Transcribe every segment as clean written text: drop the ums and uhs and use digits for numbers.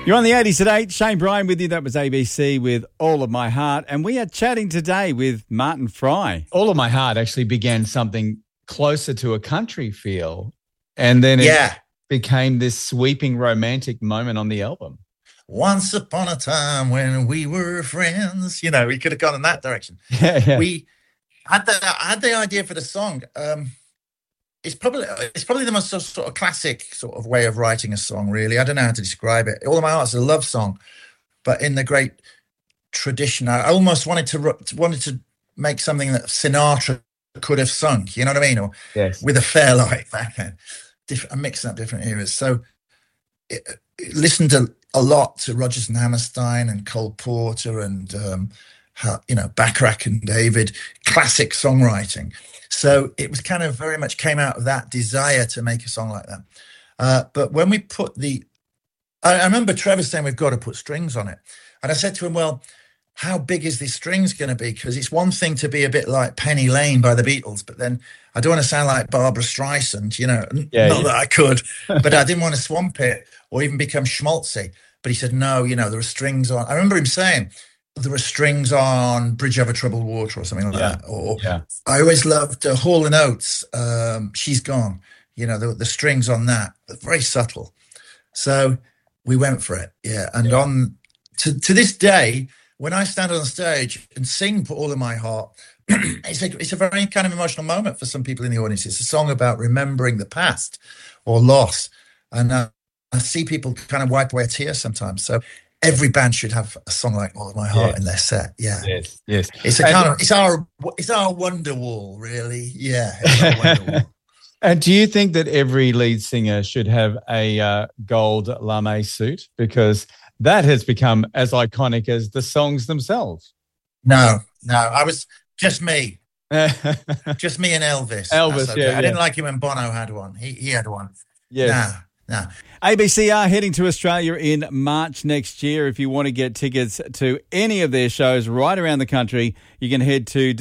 You're on the 80s at 8. Shane Bryan with you. That was ABC with All of My Heart. And we are chatting today with Martin Fry. All of My Heart actually began something closer to a country feel. And then it became this sweeping romantic moment on the album. Once upon a time when we were friends. You know, we could have gone in that direction. We had the idea for the song. It's probably the most sort of classic sort of way of writing a song, really. I don't know how to describe it. All of My Heart's a love song, but in the great tradition, I almost wanted to make something that Sinatra could have sung. You know what I mean? Or with a Fairlight back then. I'm mixing up different eras. So listened a lot to Rodgers and Hammerstein and Cole Porter and Bacharach and David, classic songwriting. So it was kind of very much came out of that desire to make a song like that. But when we put I remember Trevor saying we've got to put strings on it. And I said to him, well, how big is this strings going to be? Because it's one thing to be a bit like Penny Lane by the Beatles, but then I don't want to sound like Barbara Streisand, not that I could, but I didn't want to swamp it or even become schmaltzy. But he said, no, there are strings on. I remember him saying, there were strings on Bridge Over Troubled Water or something like that. Or I always loved Hall & Oates, She's Gone. The strings on that, very subtle. So we went for it, And to this day, when I stand on stage and sing Put All in My Heart, it's a very kind of emotional moment for some people in the audience. It's a song about remembering the past or loss. And I see people kind of wipe away a tear sometimes. So every band should have a song like All of My Heart in their set. Yeah. Yes. It's it's our Wonderwall, really. Yeah. It's our Wonderwall. And do you think that every lead singer should have a gold lame suit? Because that has become as iconic as the songs themselves. No. I was just me. Just me and Elvis. Okay. I didn't like him when Bono had one. He had one. Yes. No. ABC are heading to Australia in March next year. If you want to get tickets to any of their shows right around the country, you can head to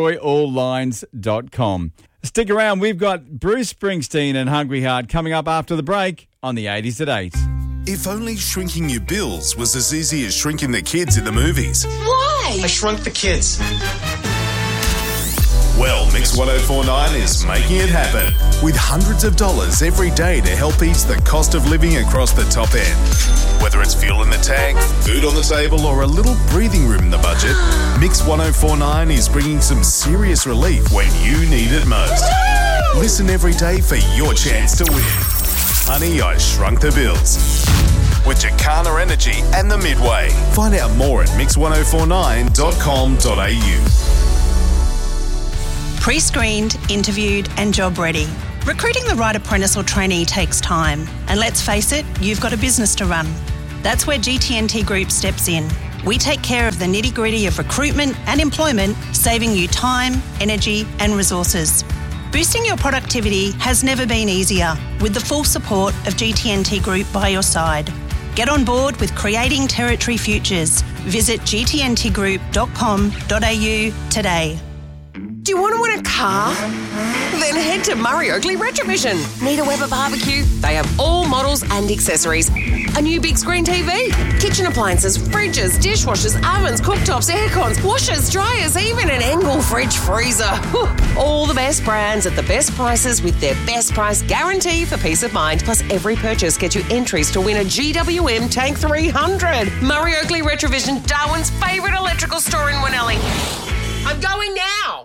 destroyalllines.com. Stick around. We've got Bruce Springsteen and Hungry Heart coming up after the break on the 80s at 8. If only shrinking your bills was as easy as shrinking the kids in the movies. Why? I shrunk the kids. Well, Mix 1049 is making it happen with hundreds of dollars every day to help ease the cost of living across the top end. Whether it's fuel in the tank, food on the table, or a little breathing room in the budget, Mix 1049 is bringing some serious relief when you need it most. Listen every day for your chance to win. Honey, I Shrunk the Bills. With Jacana Energy and the Midway. Find out more at mix1049.com.au. Pre-screened, interviewed and job ready. Recruiting the right apprentice or trainee takes time. And let's face it, you've got a business to run. That's where GTNT Group steps in. We take care of the nitty-gritty of recruitment and employment, saving you time, energy and resources. Boosting your productivity has never been easier with the full support of GTNT Group by your side. Get on board with creating territory futures. Visit gtntgroup.com.au today. Do you want to win a car? Then head to Murray Oakley Retrovision. Need a Weber barbecue? They have all models and accessories. A new big screen TV, kitchen appliances, fridges, dishwashers, ovens, cooktops, aircons, washers, dryers, even an Engel fridge freezer. All the best brands at the best prices with their best price guarantee for peace of mind. Plus, every purchase gets you entries to win a GWM Tank 300. Murray Oakley Retrovision, Darwin's favourite electrical store in Winnelly. I'm going now.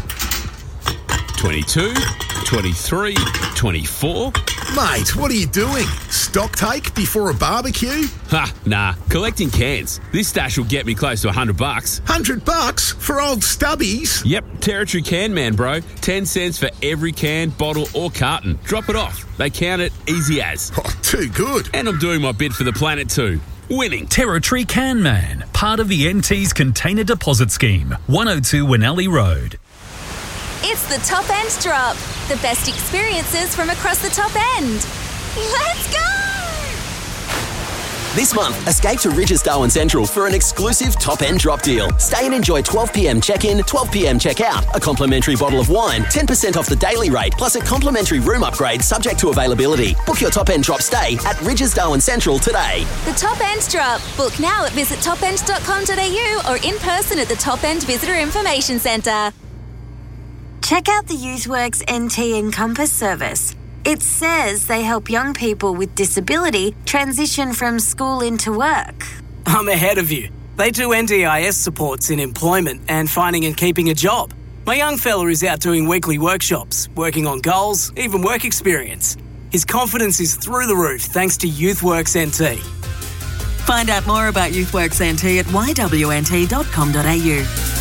22, 23, 24. Mate, what are you doing? Stock take before a barbecue? Ha, nah. Collecting cans. This stash will get me close to $100. $100 for old stubbies? Yep, Territory Can Man, bro. 10 cents for every can, bottle or carton. Drop it off. They count it easy as. Oh, too good. And I'm doing my bit for the planet too. Winning. Territory Can Man, part of the NT's Container Deposit Scheme, 102 Winnelly Road. It's the Top End Drop. The best experiences from across the top end. Let's go! This month, escape to Ridges Darwin Central for an exclusive top-end drop deal. Stay and enjoy 12 p.m 12 p.m check-out, a complimentary bottle of wine, 10% off the daily rate, plus a complimentary room upgrade subject to availability. Book your top-end drop stay at Ridges Darwin Central today. The Top End Drop. Book now at visittopend.com.au or in person at the Top End Visitor Information Centre. Check out the YouthWorks NT Encompass service. It says they help young people with disability transition from school into work. I'm ahead of you. They do NDIS supports in employment and finding and keeping a job. My young fella is out doing weekly workshops, working on goals, even work experience. His confidence is through the roof thanks to YouthWorks NT. Find out more about YouthWorks NT at yWNT.com.au.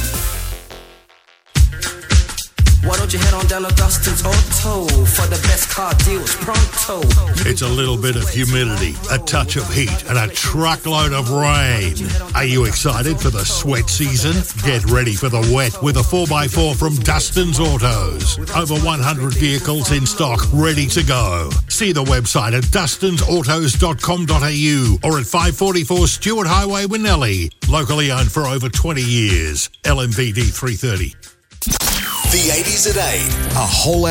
Why don't you head on down to Dustin's Auto for the best car deals pronto? It's a little bit of humidity, a touch of heat, and a truckload of rain. Are you excited for the sweat season? Get ready for the wet with a 4x4 from Dustin's Autos. Over 100 vehicles in stock, ready to go. See the website at dustinsautos.com.au or at 544 Stewart Highway, Winnellie. Locally owned for over 20 years. LMVD 330. The 80s at 8, a whole